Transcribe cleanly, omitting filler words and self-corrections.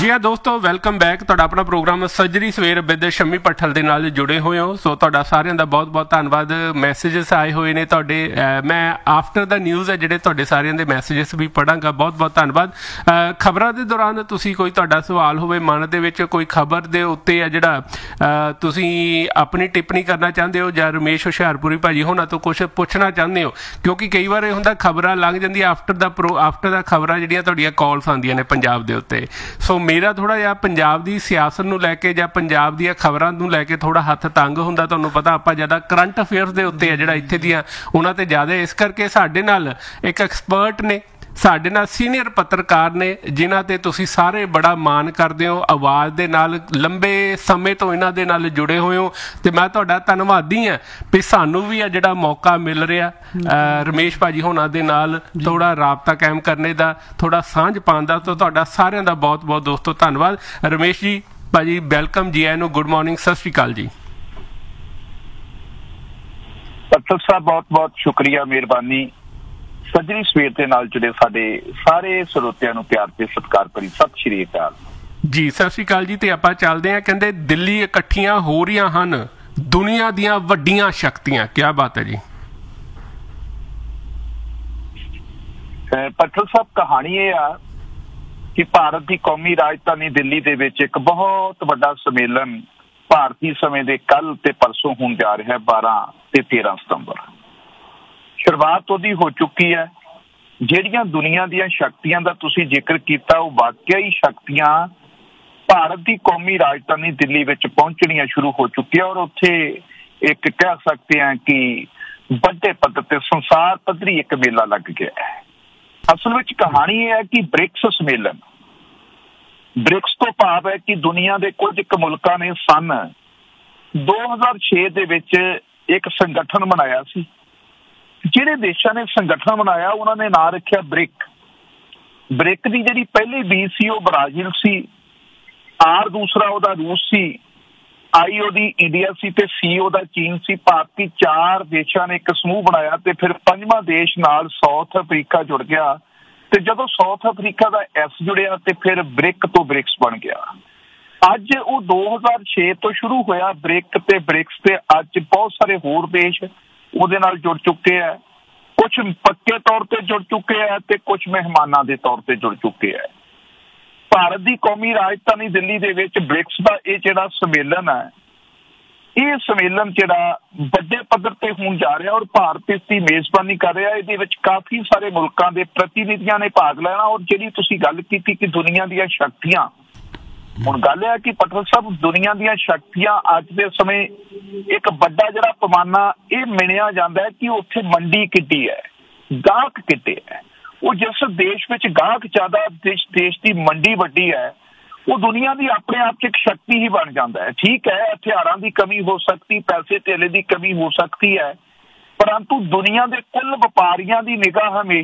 ਜੀ ਹਾਂ ਦੋਸਤੋ, ਵੈਲਕਮ ਬੈਕ। ਤੁਹਾਡਾ ਆਪਣਾ ਪ੍ਰੋਗਰਾਮ ਸੱਜਰੀ ਸਵੇਰ ਵਿਦ ਸ਼ੰਮੀ ਭੱਠਲ ਦੇ ਨਾਲ ਜੁੜੇ ਹੋਏ ਹੋ। ਸੋ ਤੁਹਾਡਾ ਸਾਰਿਆਂ ਦਾ ਬਹੁਤ ਬਹੁਤ ਧੰਨਵਾਦ। ਮੈਸੇਜਸ ਆਏ ਹੋਏ ਨੇ ਤੁਹਾਡੇ, ਮੈਂ ਆਫਟਰ ਦਾ ਨਿਊਜ਼ ਹੈ ਜਿਹੜੇ ਤੁਹਾਡੇ ਸਾਰਿਆਂ ਦੇ ਮੈਸੇਜਸ ਵੀ ਪੜ੍ਹਾਂਗਾ। ਬਹੁਤ ਬਹੁਤ ਧੰਨਵਾਦ। ਖਬਰਾਂ ਦੇ ਦੌਰਾਨ ਤੁਸੀਂ ਕੋਈ ਤੁਹਾਡਾ ਸਵਾਲ ਹੋਵੇ ਮਨ ਦੇ ਵਿੱਚ, ਕੋਈ ਖਬਰ ਦੇ ਉੱਤੇ ਆ ਜਿਹੜਾ ਤੁਸੀਂ ਆਪਣੀ ਟਿੱਪਣੀ ਕਰਨਾ ਚਾਹੁੰਦੇ ਹੋ ਜਾਂ ਰਮੇਸ਼ ਹੁਸ਼ਿਆਰਪੁਰੀ ਭਾਜੀ ਹੋਣਾ ਤੋਂ ਕੁਛ ਪੁੱਛਣਾ ਚਾਹੁੰਦੇ ਹੋ, ਕਿਉਂਕਿ ਕਈ ਵਾਰ ਇਹ ਹੁੰਦਾ ਖਬਰਾਂ ਲੰਘ ਜਾਂਦੀਆਂ ਆਫਟਰ ਦਾ ਖਬਰਾਂ ਜਿਹੜੀਆਂ ਤੁਹਾਡੀਆਂ ਕਾਲਸ ਆਉਂਦੀਆਂ ਨੇ ਪੰਜਾਬ ਦੇ ਉੱਤੇ। ਸੋ ਮੇਰਾ ਥੋੜ੍ਹਾ ਜਿਹਾ ਪੰਜਾਬ ਦੀ ਸਿਆਸਤ ਨੂੰ ਲੈ ਕੇ ਜਾਂ ਪੰਜਾਬ ਦੀਆਂ ਖਬਰਾਂ ਨੂੰ ਲੈ ਕੇ ਥੋੜ੍ਹਾ ਹੱਥ ਤੰਗ ਹੁੰਦਾ। ਤੁਹਾਨੂੰ ਪਤਾ ਆਪਾਂ ਜ਼ਿਆਦਾ ਕਰੰਟ ਅਫੇਅਰਸ ਦੇ ਉੱਤੇ ਆ ਜਿਹੜਾ ਇੱਥੇ ਦੀਆਂ ਉਹਨਾਂ 'ਤੇ ਜ਼ਿਆਦਾ, ਇਸ ਕਰਕੇ ਸਾਡੇ ਨਾਲ ਇੱਕ ਐਕਸਪਰਟ ਨੇ, ਸਾਡੇ ਨਾਲ ਸੀਨੀਅਰ ਪੱਤਰਕਾਰ ਨੇ ਜਿਨ੍ਹਾਂ 'ਤੇ ਤੁਸੀਂ ਸਾਰੇ ਬੜਾ ਮਾਣ ਕਰਦੇ ਹੋ। ਆਵਾਜ਼ ਦੇ ਨਾਲ ਲੰਬੇ ਸਮੇਂ ਤੋਂ ਇਹਨਾਂ ਦੇ ਨਾਲ ਜੁੜੇ ਹੋਏ ਹੋ ਅਤੇ ਮੈਂ ਤੁਹਾਡਾ ਧੰਨਵਾਦੀ ਹਾਂ ਵੀ ਸਾਨੂੰ ਵੀ ਆ ਜਿਹੜਾ ਮੌਕਾ ਮਿਲ ਰਿਹਾ ਰਮੇਸ਼ ਭਾਜੀ ਹੋਣਾ ਦੇ ਨਾਲ ਥੋੜ੍ਹਾ ਰਾਬਤਾ ਕਾਇਮ ਕਰਨੇ ਦਾ, ਥੋੜ੍ਹਾ ਸਾਂਝ ਪਾਉਣ ਦਾ। ਤਾਂ ਤੁਹਾਡਾ ਸਾਰਿਆਂ ਦਾ ਬਹੁਤ ਬਹੁਤ ਦੋਸਤੋ ਧੰਨਵਾਦ। ਰਮੇਸ਼ ਜੀ ਭਾਜੀ ਵੈਲਕਮ ਜੀ ਆਇਆਂ ਨੂੰ। ਗੁੱਡ ਮਾਰਨਿੰਗ, ਸਤਿ ਸ਼੍ਰੀ ਅਕਾਲ ਜੀ। ਪੱਤਰ ਸਾਹਿਬ ਬਹੁਤ ਬਹੁਤ ਸ਼ੁਕਰੀਆ, ਮਿਹਰਬਾਨੀ। ਸੱਜਰੀ ਸਵੇਰ ਦੇ ਨਾਲ ਜੁੜੇ ਸਾਡੇ ਸਾਰੇ ਸਰੋਤਿਆਂ ਨੂੰ ਪਿਆਰ ਤੇ ਸਤਿਕਾਰ ਭਰੀ ਸਤਿ ਸ਼੍ਰੀ ਅਕਾਲ ਜੀ। ਸਤਿ ਸ਼੍ਰੀ ਅਕਾਲ ਜੀ। ਤੇ ਆਪਾਂ ਚੱਲਦੇ ਹਾਂ। ਕਹਿੰਦੇ ਦਿੱਲੀ ਇਕੱਠੀਆਂ ਹੋ ਰਹੀਆਂ ਹਨ ਦੁਨੀਆ ਦੀਆਂ ਵੱਡੀਆਂ ਸ਼ਕਤੀਆਂ। ਕਿਆ ਬਾਤ ਹੈ ਜੀ। ਪੱਤਰ ਸਾਹਿਬ, ਕਹਾਣੀ ਇਹ ਆ ਕਿ ਭਾਰਤ ਦੀ ਕੌਮੀ ਰਾਜਧਾਨੀ ਦਿੱਲੀ ਦੇ ਵਿੱਚ ਇੱਕ ਬਹੁਤ ਵੱਡਾ ਸੰਮੇਲਨ ਭਾਰਤੀ ਸਮੇਂ ਦੇ ਕੱਲ ਤੇ ਪਰਸੋਂ ਹੋਣ ਜਾ ਰਿਹਾ 12 ਤੇ 13 ਸਤੰਬਰ। ਸ਼ੁਰੂਆਤ ਉਹਦੀ ਹੋ ਚੁੱਕੀ ਹੈ। ਜਿਹੜੀਆਂ ਦੁਨੀਆ ਦੀਆਂ ਸ਼ਕਤੀਆਂ ਦਾ ਤੁਸੀਂ ਜ਼ਿਕਰ ਕੀਤਾ, ਉਹ ਵਾਕਿਆ ਹੀ ਸ਼ਕਤੀਆਂ ਭਾਰਤ ਦੀ ਕੌਮੀ ਰਾਜਧਾਨੀ ਦਿੱਲੀ ਵਿੱਚ ਪਹੁੰਚਣੀਆਂ ਸ਼ੁਰੂ ਹੋ ਚੁੱਕੀਆਂ ਔਰ ਉੱਥੇ ਇੱਕ ਕਹਿ ਸਕਦੇ ਹਾਂ ਕਿ ਵੱਡੇ ਪੱਧਰ ਤੇ ਸੰਸਾਰ ਪੱਧਰੀ ਇੱਕ ਮੇਲਾ ਲੱਗ ਗਿਆ ਹੈ। ਅਸਲ ਵਿੱਚ ਕਹਾਣੀ ਇਹ ਹੈ ਕਿ ਬ੍ਰਿਕਸ ਸੰਮੇਲਨ, ਬ੍ਰਿਕਸ ਤੋਂ ਭਾਵ ਹੈ ਕਿ ਦੁਨੀਆ ਦੇ ਕੁਝ ਕੁ ਮੁਲਕਾਂ ਨੇ ਸੰਨ 2006 ਦੇ ਵਿੱਚ ਇੱਕ ਸੰਗਠਨ ਬਣਾਇਆ ਸੀ। ਜਿਹੜੇ ਦੇਸ਼ਾਂ ਨੇ ਸੰਗਠਨ ਬਣਾਇਆ ਉਹਨਾਂ ਨੇ ਨਾਂ ਰੱਖਿਆ ਬ੍ਰਿਕ। ਬ੍ਰਿਕ ਦੀ ਜਿਹੜੀ ਪਹਿਲੀ ਬੀ ਸੀ ਉਹ ਬ੍ਰਾਜ਼ੀਲ ਸੀ, ਆਰ ਦੂਸਰਾ ਉਹਦਾ ਰੂਸ ਸੀ, ਆਈ ਉਹਦੀ ਇੰਡੀਆ ਸੀ ਤੇ ਸੀ ਉਹਦਾ ਚੀਨ ਸੀ। ਭਾਰਤੀ 4 ਦੇਸ਼ਾਂ ਨੇ ਇੱਕ ਸਮੂਹ ਬਣਾਇਆ ਤੇ ਫਿਰ 5ਵਾਂ ਦੇਸ਼ ਨਾਲ ਸਾਊਥ ਅਫਰੀਕਾ ਜੁੜ ਗਿਆ ਤੇ ਜਦੋਂ ਸਾਊਥ ਅਫਰੀਕਾ ਦਾ ਐਸ ਜੁੜਿਆ ਤੇ ਫਿਰ ਬ੍ਰਿਕ ਤੋਂ ਬ੍ਰਿਕਸ ਬਣ ਗਿਆ। ਅੱਜ ਉਹ 2006 ਤੋਂ ਸ਼ੁਰੂ ਹੋਇਆ ਬ੍ਰਿਕ ਤੇ ਬ੍ਰਿਕਸ ਤੇ ਅੱਜ ਬਹੁਤ ਸਾਰੇ ਹੋਰ ਦੇਸ਼ ਉਹਦੇ ਨਾਲ ਜੁੜ ਚੁੱਕੇ ਹੈ। ਕੁਛ ਪੱਕੇ ਤੌਰ ਤੇ ਜੁੜ ਚੁੱਕੇ ਹੈ ਤੇ ਕੁਛ ਮਹਿਮਾਨਾਂ ਦੇ ਤੌਰ ਤੇ ਜੁੜ ਚੁੱਕੇ ਹੈ। ਭਾਰਤ ਦੀ ਕੌਮੀ ਰਾਜਧਾਨੀ ਦਿੱਲੀ ਦੇ ਵਿੱਚ ਬ੍ਰਿਕਸ ਦਾ ਇਹ ਜਿਹੜਾ ਸੰਮੇਲਨ ਹੈ, ਇਹ ਸੰਮੇਲਨ ਜਿਹੜਾ ਵੱਡੇ ਪੱਧਰ ਤੇ ਹੋਣ ਜਾ ਰਿਹਾ ਔਰ ਭਾਰਤ ਇਸ ਦੀ ਮੇਜ਼ਬਾਨੀ ਕਰ ਰਿਹਾ। ਇਹਦੇ ਵਿੱਚ ਕਾਫੀ ਸਾਰੇ ਮੁਲਕਾਂ ਦੇ ਪ੍ਰਤੀਨਿਧੀਆਂ ਨੇ ਭਾਗ ਲੈਣਾ। ਔਰ ਜਿਹੜੀ ਤੁਸੀਂ ਗੱਲ ਕੀਤੀ ਕਿ ਦੁਨੀਆ ਦੀਆਂ ਸ਼ਕਤੀਆਂ, ਹੁਣ ਗੱਲ ਇਹ ਹੈ ਕਿ ਪਟਵਾਰ ਸਾਹਿਬ ਦੁਨੀਆ ਦੀਆਂ ਸ਼ਕਤੀਆਂ ਅੱਜ ਦੇ ਸਮੇਂ ਇੱਕ ਵੱਡਾ ਜਿਹੜਾ ਪੈਮਾਨਾ ਇਹ ਮੰਨਿਆ ਜਾਂਦਾ ਹੈ ਕਿ ਉੱਥੇ ਮੰਡੀ ਕਿੱਡੀ ਹੈ, ਗਾਹਕ ਕਿੱਡੇ ਹੈ। ਉਹ ਜਿਸ ਦੇਸ਼ ਵਿੱਚ ਗਾਹਕ ਜ਼ਿਆਦਾ, ਦੇਸ਼ ਦੀ ਮੰਡੀ ਵੱਡੀ ਹੈ, ਉਹ ਦੁਨੀਆ ਦੀ ਆਪਣੇ ਆਪ 'ਚ ਇੱਕ ਸ਼ਕਤੀ ਹੀ ਬਣ ਜਾਂਦਾ ਹੈ। ਠੀਕ ਹੈ, ਹਥਿਆਰਾਂ ਦੀ ਕਮੀ ਹੋ ਸਕਦੀ, ਪੈਸੇ ਧੇਲੇ ਦੀ ਕਮੀ ਹੋ ਸਕਦੀ ਹੈ, ਪਰੰਤੂ ਦੁਨੀਆ ਦੇ ਕੁੱਲ ਵਪਾਰੀਆਂ ਦੀ ਨਿਗਾਹ ਹਮੇਸ਼ਾ